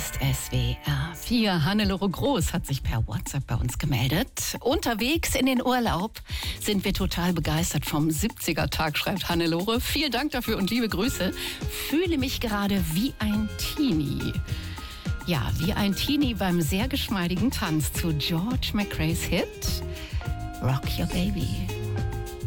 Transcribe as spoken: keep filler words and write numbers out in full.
ist S W R vier. Hannelore Groß hat sich per WhatsApp bei uns gemeldet. Unterwegs in den Urlaub sind wir total begeistert vom siebziger-Tag, schreibt Hannelore. Vielen Dank dafür und liebe Grüße. Fühle mich gerade wie ein Teenie. Ja, wie ein Teenie beim sehr geschmeidigen Tanz zu George McRae's Hit Rock Your Baby.